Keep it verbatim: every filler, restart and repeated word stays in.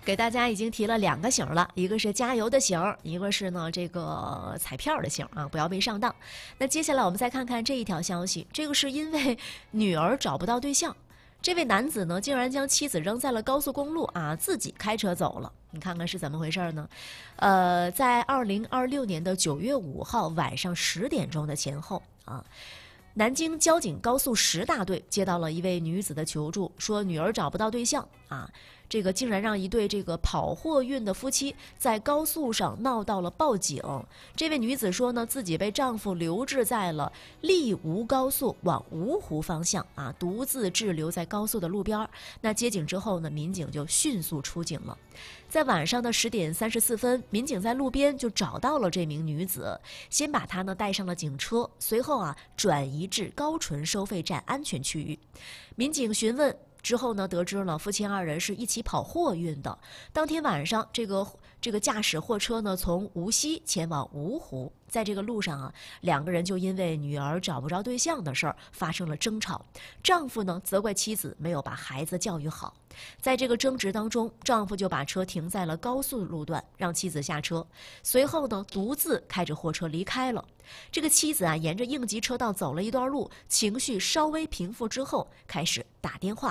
给大家已经提了两个醒了，一个是加油的醒，一个是呢这个彩票的醒啊，不要被上当。那接下来我们再看看这一条消息，这个是因为女儿找不到对象，这位男子呢竟然将妻子扔在了高速公路啊，自己开车走了。你看看是怎么回事呢？呃，在二零二六年的九月五号晚上十点钟的前后啊。南京交警高速十大队接到了一位女子的求助，说女儿找不到对象啊，这个竟然让一对这个跑货运的夫妻在高速上闹到了报警。这位女子说呢，自己被丈夫留置在了丽吴高速往芜湖方向啊，独自滞留在高速的路边。那接警之后呢，民警就迅速出警了。在晚上的十点三十四分，民警在路边就找到了这名女子，先把她呢带上了警车，随后啊转移至高淳收费站安全区域。民警询问之后呢，得知了夫妻二人是一起跑货运的。当天晚上，这个这个驾驶货车呢从无锡前往芜湖，在这个路上啊，两个人就因为女儿找不着对象的事儿发生了争吵。丈夫呢责怪妻子没有把孩子教育好，在这个争执当中，丈夫就把车停在了高速路段，让妻子下车，随后呢独自开着货车离开了。这个妻子啊，沿着应急车道走了一段路，情绪稍微平复之后，开始打电话